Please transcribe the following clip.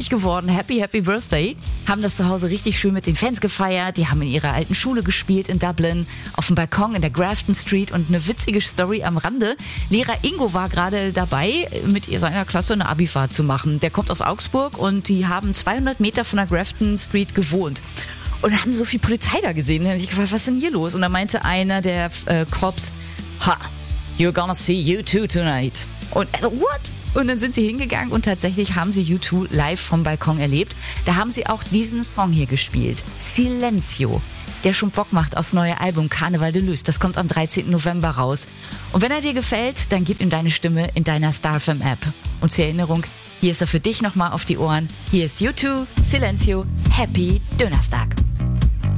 geworden. Happy Birthday. Haben das zu Hause richtig schön mit den Fans gefeiert. Die haben in ihrer alten Schule gespielt in Dublin, auf dem Balkon in der Grafton Street. Und eine witzige Story am Rande. Lehrer Ingo war gerade dabei, mit seiner Klasse eine Abifahrt zu machen. Der kommt aus Augsburg und die haben 200 Meter von der Grafton Street gewohnt. Und haben so viel Polizei da gesehen. Und haben sich gefragt, was ist denn hier los? Und da meinte einer der Cops, you're gonna see U2 tonight. Und also, what? Und dann sind sie hingegangen und tatsächlich haben sie U2 live vom Balkon erlebt. Da haben sie auch diesen Song hier gespielt. Silencio. Der schon Bock macht aufs neue Album Carnaval de Luz. Das kommt am 13. November raus. Und wenn er dir gefällt, dann gib ihm deine Stimme in deiner StarFM-App. Und zur Erinnerung, hier ist er für dich nochmal auf die Ohren. Hier ist U2, Silencio, Happy Donnerstag.